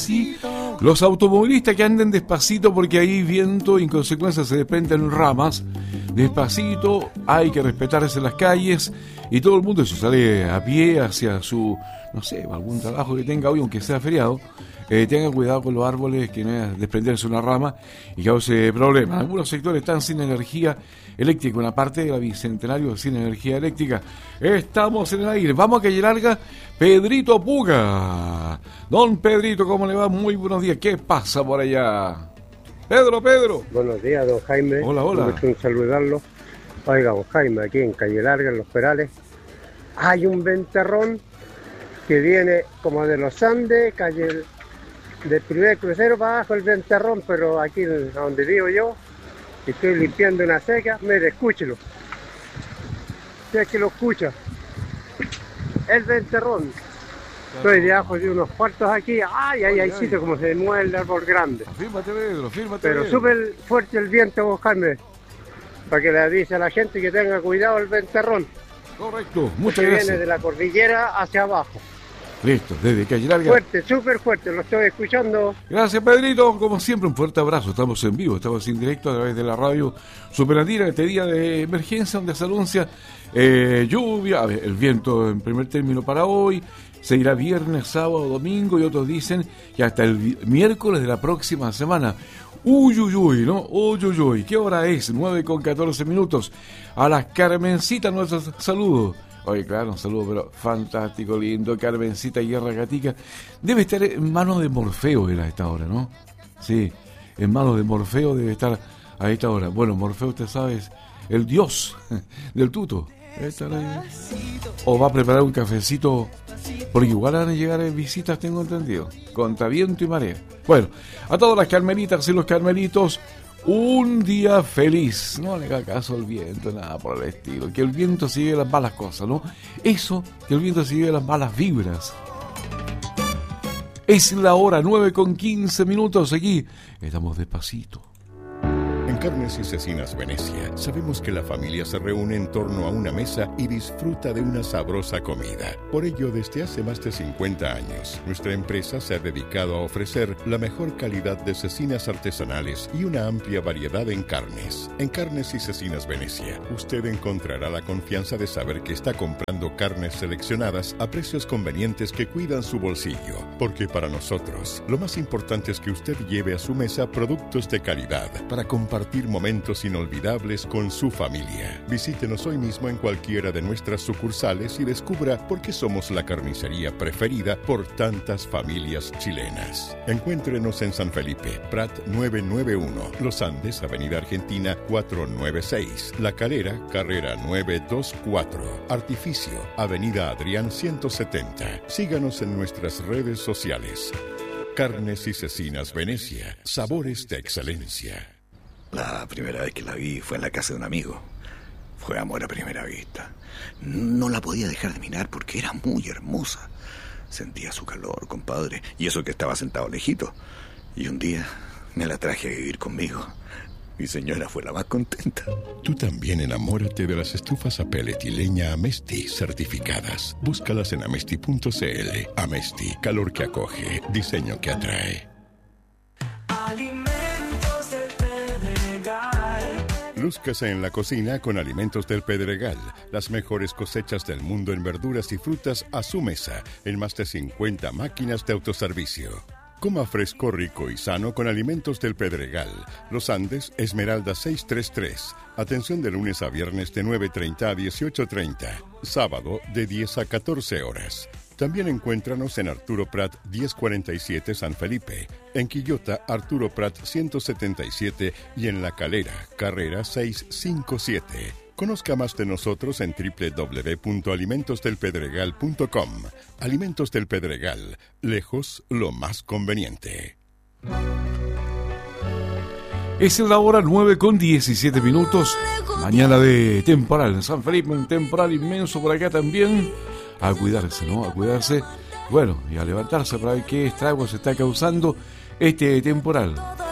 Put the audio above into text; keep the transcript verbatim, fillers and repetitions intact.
sí. Los automovilistas que anden despacito porque hay viento y en consecuencia se desprenden ramas. Despacito, hay que respetarse las calles y todo el mundo se sale a pie hacia su, no sé, algún trabajo que tenga hoy, aunque sea feriado. Eh, tengan cuidado con los árboles, que no es desprenderse una rama y cause problemas. Algunos sectores están sin energía eléctrica, una parte de la Bicentenario sin energía eléctrica. Estamos en el aire, vamos a calle larga. Pedrito Puga. Don Pedrito, ¿cómo le va? Muy buenos días. ¿Qué pasa por allá? Pedro, Pedro. Buenos días, don Jaime. Hola, hola. Me gusta saludarlo. Oiga, don Jaime, aquí en calle larga, en Los Perales, hay un ventarrón que viene como de los Andes, calle del primer crucero para abajo el ventarrón, pero aquí donde vivo yo, estoy limpiando una seca. Mire, escúchelo. Si es que lo escucha. El ventarrón. Estoy debajo de unos cuartos aquí. Ay, ay, ay, sitio como se mueve el árbol grande. Fírmate, Pedro, fírmate. Pero súper fuerte el viento, buscarme. Para que le avise a la gente que tenga cuidado el ventarrón. Correcto, muchas que gracias. Viene de la cordillera hacia abajo. Listo, desde calle larga. Fuerte, súper fuerte, lo estoy escuchando. Gracias, Pedrito. Como siempre, un fuerte abrazo. Estamos en vivo, estamos en directo a través de la radio Superandina, este día de emergencia donde se anuncia eh, lluvia, a ver, el viento en primer término para hoy. Se irá viernes, sábado, domingo y otros dicen que hasta el miércoles de la próxima semana. Uy, uy, uy, ¿no? Uy, uy, uy. ¿Qué hora es? nueve con catorce minutos. A las Carmencita, nuestros saludos. Oye, claro, un saludo, pero fantástico, lindo, Carmencita Guerra Gatica. Debe estar en manos de Morfeo él a esta hora, ¿no? Sí, en manos de Morfeo debe estar a esta hora. Bueno, Morfeo, usted sabe, es el dios del tuto. O va a preparar un cafecito, porque igual van a llegar en visitas, tengo entendido, contra viento y marea. Bueno, a todas las carmelitas y los carmelitos, un día feliz. No le haga caso al viento, nada por el estilo. Que el viento se lleve las malas cosas, ¿no? Eso, que el viento se lleve las malas vibras. Es la hora nueve con quince minutos aquí. Estamos despacito. En Carnes y Cecinas Venecia sabemos que la familia se reúne en torno a una mesa y disfruta de una sabrosa comida. Por ello, desde hace más de cincuenta años, nuestra empresa se ha dedicado a ofrecer la mejor calidad de cecinas artesanales y una amplia variedad en carnes. En Carnes y Cecinas Venecia, usted encontrará la confianza de saber que está comprando carnes seleccionadas a precios convenientes que cuidan su bolsillo. Porque para nosotros, lo más importante es que usted lleve a su mesa productos de calidad para compartir momentos inolvidables con su familia. Visítenos hoy mismo en cualquiera de nuestras sucursales y descubra por qué somos la carnicería preferida por tantas familias chilenas. Encuéntrenos en San Felipe, Prat novecientos noventa y uno, Los Andes, Avenida Argentina cuatrocientos noventa y seis, La Calera, Carrera novecientos veinticuatro, Artificio, Avenida Adrián ciento setenta. Síganos en nuestras redes sociales. Carnes y Cecinas Venecia, sabores de excelencia. La primera vez que la vi fue en la casa de un amigo. Fue amor a primera vista. No la podía dejar de mirar porque era muy hermosa. Sentía su calor, compadre, y eso que estaba sentado lejito. Y un día me la traje a vivir conmigo. Mi señora fue la más contenta. Tú también enamórate de las estufas a pellet y leña Amesti certificadas. Búscalas en amesti punto cl. Amesti, calor que acoge, diseño que atrae. Lúzcase en la cocina con Alimentos del Pedregal. Las mejores cosechas del mundo en verduras y frutas a su mesa, en más de cincuenta máquinas de autoservicio. Coma fresco, rico y sano con Alimentos del Pedregal. Los Andes, Esmeralda seiscientos treinta y tres. Atención de lunes a viernes de nueve treinta a dieciocho treinta. Sábado de diez a catorce horas. También encuéntranos en Arturo Prat diez cuarenta y siete San Felipe, en Quillota Arturo Prat ciento setenta y siete y en La Calera, Carrera seiscientos cincuenta y siete. Conozca más de nosotros en doble u doble u doble u punto alimentos del pedregal punto com. Alimentos del Pedregal, lejos lo más conveniente. Es la hora nueve con diecisiete minutos. Mañana de temporal en San Felipe, un temporal inmenso por acá también. A cuidarse, ¿no? A cuidarse. Bueno, y a levantarse para ver qué estragos está causando este temporal.